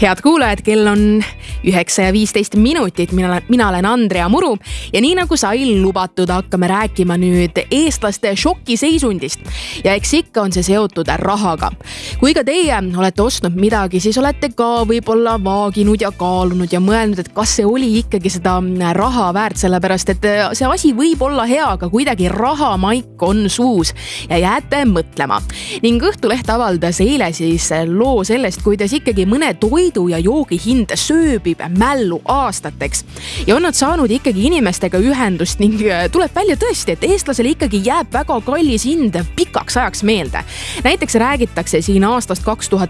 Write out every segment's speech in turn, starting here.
Head kuulajad, kell on 9:15. Mina olen Andrea Muru ja nii nagu sai lubatud, hakkame rääkima nüüd eestlaste šokiseisundist. Ja eks ikka on see seotud rahaga. Kui ka teie olete ostnud midagi, siis olete ka võib-olla vaaginud ja kaalunud ja mõelnud, et kas see oli ikkagi seda raha väärt, sellepärast et see asi võib olla hea, aga kuidagi rahamaik on suus ja jääte mõtlema. Ning Õhtuleht avaldas eile siis loo sellest, kuidas ikkagi mõne toidu ja joogi hind sööbib mällu aastateks. Ja on nad saanud ikkagi inimestega ühendust ning tuleb välja tõesti, et eestlasele ikkagi jääb väga kallis hind pikaks ajaks meelde. Näiteks räägitakse siin aastast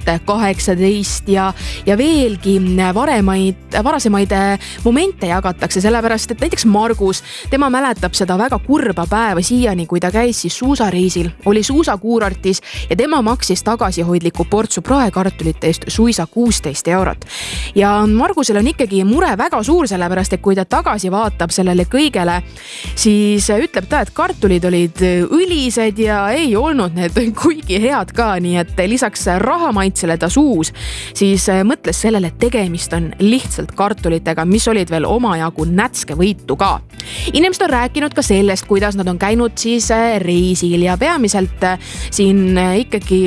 2018 ja veelgi varasemaid momente jagatakse, sellepärast et näiteks Margus, tema mäletab seda väga kurba päeva siiani, kui ta käis siis suusareisil, oli suusakuurortis ja tema maksis tagasihoidliku portsu praekartulite eest suisa 16 eurot. Ja Margusel on ikkagi mure väga suur, sellepärast et kui ta tagasi vaatab sellele kõigele, siis ütleb ta, et kartulid olid õlised ja ei olnud need kuigi head ka, nii et lisaks rahamaitsele ta suus, siis mõtles sellele, et tegemist on lihtsalt kartulitega, mis olid veel omajagu nätske võitu ka. Inimesed on rääkinud ka sellest, kuidas nad on käinud siis reisil ja peamiselt siin ikkagi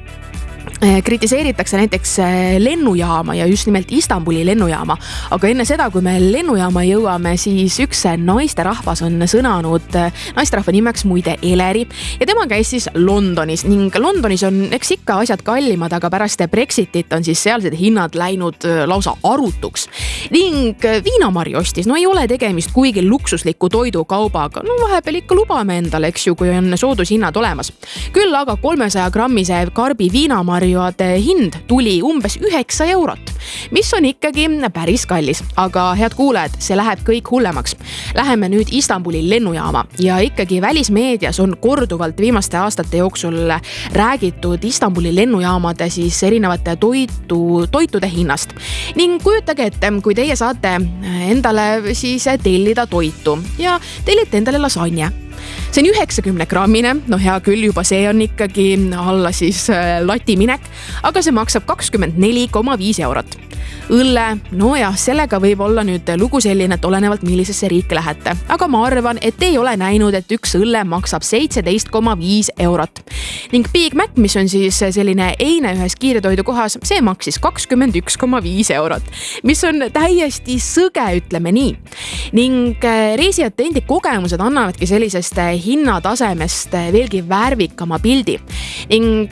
kritiseeritakse näiteks lennujaama ja just nimelt Istanbuli lennujaama. Aga enne seda, kui me lennujaama jõuame, siis üks naisterahvas on sõnanud, naisterahva nimeks muide Eleri ja tema käis siis Londonis ning Londonis on eks ikka asjad kallimad, aga pärast Brexitit on siis sealsed hinnad läinud lausa arutuks. Ning viinamarju ostis, no ei ole tegemist kuigi luksusliku toidukaubaga, no vahepeal ikka lubame endale, eks ju, kui on soodushinnad olemas. Küll aga 300 grammise karbi viinamarju hind tuli umbes 9 eurot, mis on ikkagi päris kallis. Aga head kuulajad, see läheb kõik hullemaks. Läheme nüüd Istanbuli lennujaama ja ikkagi välismeedias on korduvalt viimaste aastate jooksul räägitud Istanbuli lennujaamade siis erinevate toitude hinnast. Ning kujutage ette, kui teie saate endale siis tellida toitu ja tellite endale lasagne. See on 90 grammine, no hea küll, juba see on ikkagi alla siis lati minek, aga see maksab 24,5 eurot. Õlle, no jah, sellega võib olla nüüd lugu selline, et olenevalt millisesse riiki lähete. Aga ma arvan, et ei ole näinud, et üks õlle maksab 17,5 eurot. Ning Big Mac, mis on siis selline eine ühes kiiretoidu kohas, see maksis 21,5 eurot, mis on täiesti sõge, ütleme nii. Ning reisijate endi kogemused annavadki sellisest hinnatasemest veelgi värvikama pildi. Ning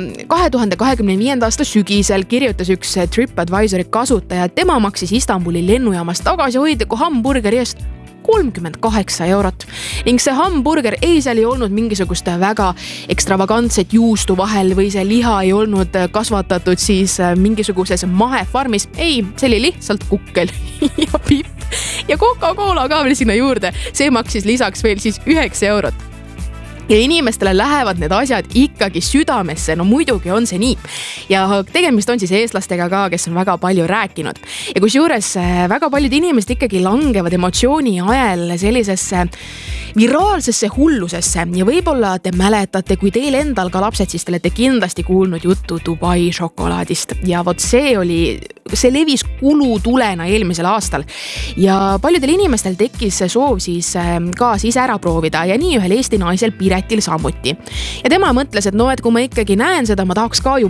2025. aasta sügisel kirjutas üks TripAdvisori kasutaja, tema maksis Istanbuli lennujaamas tagasihoidliku hamburgeri eest 38 eurot. Ning see hamburger seal ei olnud mingisugust väga ekstravagantset juustu vahel või see liha ei olnud kasvatatud siis mingisuguses mahefarmis. Ei, see oli lihtsalt kukkel ja pipp ja Coca-Cola ka veel sinna juurde. See maksis lisaks veel siis 9 eurot. Ja inimestele lähevad need asjad ikkagi südamesse, no muidugi on see nii. Ja tegemist on siis eestlastega ka, kes on väga palju rääkinud. Ja kusjuures väga paljud inimesed ikkagi langevad emotsiooni ajal sellisesse viraalsesse hullusesse ja võib-olla te mäletate, kui teil endal ka lapsed, siis te olete kindlasti kuulnud juttu Dubai šokolaadist ja vot see levis kulutulena eelmisel aastal ja paljudel inimestel tekkis soov siis ka siis ära proovida ja nii ühel Eesti naisel Piretil samuti. Ja tema mõtles, et no, et kui ma ikkagi näen seda, ma tahaks ka ju